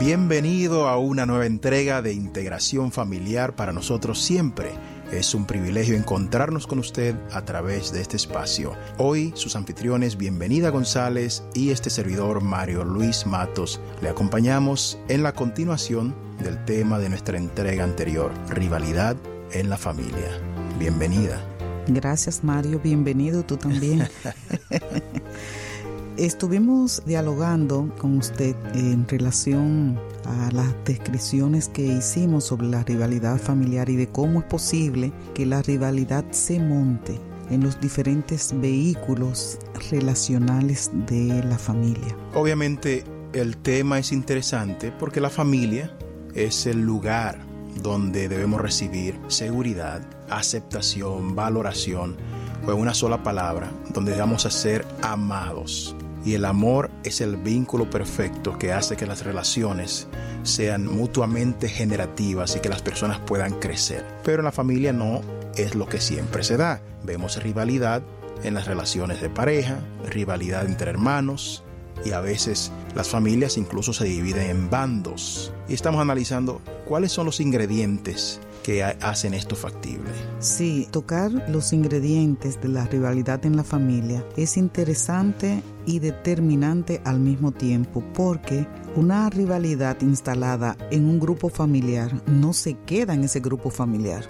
Bienvenido a una nueva entrega de Integración Familiar. Para nosotros siempre es un privilegio encontrarnos con usted a través de este espacio. Hoy sus anfitriones Bienvenida González y este servidor Mario Luis Matos le acompañamos en la continuación del tema de nuestra entrega anterior, rivalidad en la familia. Bienvenida. Gracias, Mario, bienvenido tú también. Estuvimos dialogando con usted en relación a las descripciones que hicimos sobre la rivalidad familiar y de cómo es posible que la rivalidad se monte en los diferentes vehículos relacionales de la familia. Obviamente el tema es interesante porque la familia es el lugar donde debemos recibir seguridad, aceptación, valoración, o en una sola palabra, donde vamos a ser amados. Y el amor es el vínculo perfecto que hace que las relaciones sean mutuamente generativas y que las personas puedan crecer. Pero en la familia no es lo que siempre se da. Vemos rivalidad en las relaciones de pareja, rivalidad entre hermanos, y a veces las familias incluso se dividen en bandos. Y estamos analizando cuáles son los ingredientes que hacen esto factible. Sí, tocar los ingredientes de la rivalidad en la familia es interesante y determinante al mismo tiempo, porque una rivalidad instalada en un grupo familiar no se queda en ese grupo familiar.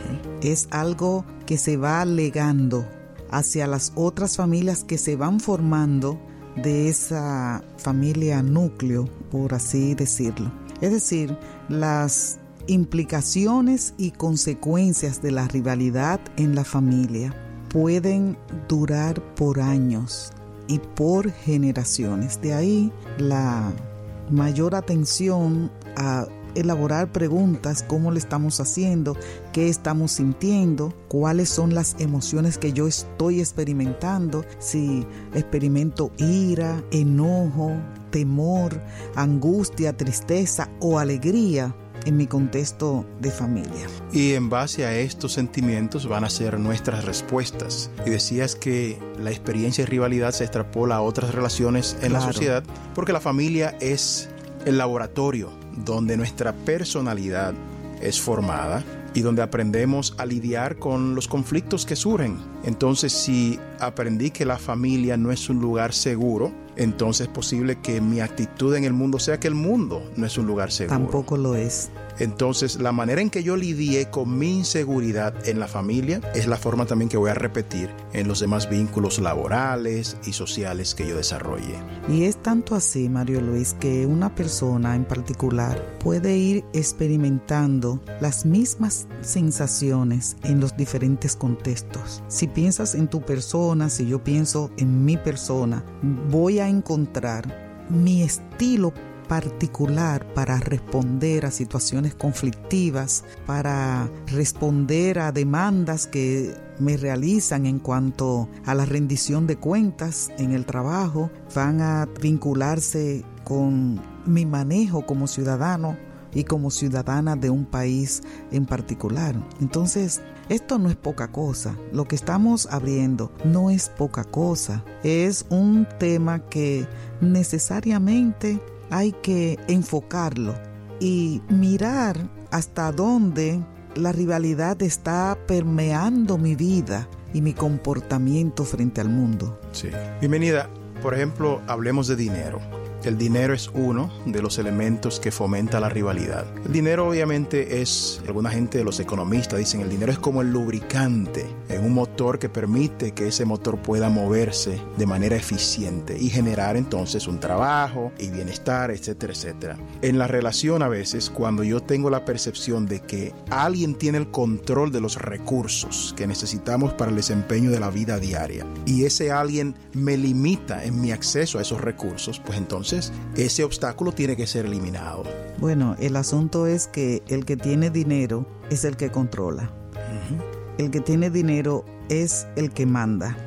Es algo que se va legando hacia las otras familias que se van formando de esa familia núcleo, por así decirlo. Es decir, las implicaciones y consecuencias de la rivalidad en la familia pueden durar por años y por generaciones. De ahí la mayor atención a elaborar preguntas: cómo le estamos haciendo, qué estamos sintiendo, cuáles son las emociones que yo estoy experimentando, si experimento ira, enojo, temor, angustia, tristeza o alegría en mi contexto de familia. Y en base a estos sentimientos van a ser nuestras respuestas. Y decías que la experiencia de rivalidad se extrapola a otras relaciones en la sociedad, porque la familia es el laboratorio donde nuestra personalidad es formada y donde aprendemos a lidiar con los conflictos que surgen. Entonces, si aprendí que la familia no es un lugar seguro, entonces es posible que mi actitud en el mundo sea que el mundo no es un lugar seguro. Tampoco lo es. Entonces, la manera en que yo lidié con mi inseguridad en la familia es la forma también que voy a repetir en los demás vínculos laborales y sociales que yo desarrolle. Y es tanto así, Mario Luis, que una persona en particular puede ir experimentando las mismas sensaciones en los diferentes contextos. Si piensas en tu persona, si yo pienso en mi persona, voy a encontrar mi estilo particular para responder a situaciones conflictivas, para responder a demandas que me realizan en cuanto a la rendición de cuentas en el trabajo. Van a vincularse con mi manejo como ciudadano y como ciudadana de un país en particular. Entonces, esto no es poca cosa. Lo que estamos abriendo no es poca cosa. Es un tema que necesariamente hay que enfocarlo y mirar hasta dónde la rivalidad está permeando mi vida y mi comportamiento frente al mundo. Sí. Bienvenida. Por ejemplo, hablemos de dinero. El dinero es uno de los elementos que fomenta la rivalidad. El dinero obviamente es, alguna gente de los economistas dicen, el dinero es como el lubricante en un motor que permite que ese motor pueda moverse de manera eficiente y generar entonces un trabajo y bienestar, etcétera, etcétera. En la relación a veces, cuando yo tengo la percepción de que alguien tiene el control de los recursos que necesitamos para el desempeño de la vida diaria y ese alguien me limita en mi acceso a esos recursos, pues entonces ese obstáculo tiene que ser eliminado. Bueno, el asunto es que el que tiene dinero es el que controla. El que tiene dinero es el que manda.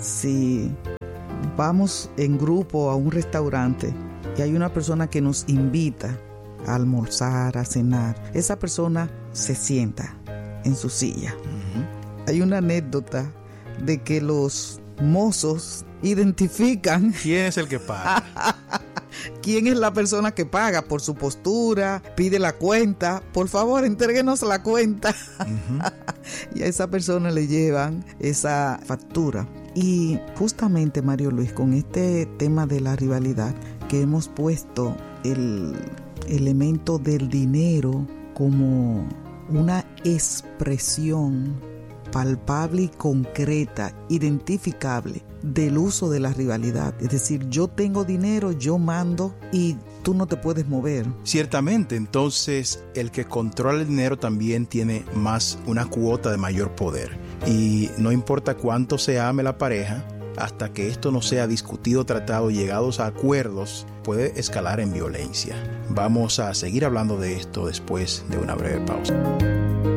Si vamos en grupo a un restaurante y hay una persona que nos invita a almorzar, a cenar, esa persona se sienta en su silla. Hay una anécdota de que los mozos identifican quién es el que paga. quién es la persona que paga por su postura, pide la cuenta. Por favor, entréguenos la cuenta. Y a esa persona le llevan esa factura. Y justamente, Mario Luis, con este tema de la rivalidad, que hemos puesto el elemento del dinero como una expresión palpable y concreta, identificable del uso de la rivalidad. Es decir, yo tengo dinero, yo mando y tú no te puedes mover. Ciertamente, entonces el que controla el dinero también tiene más una cuota de mayor poder. Y no importa cuánto se ame la pareja, hasta que esto no sea discutido, tratado, llegados a acuerdos, puede escalar en violencia. Vamos a seguir hablando de esto después de una breve pausa.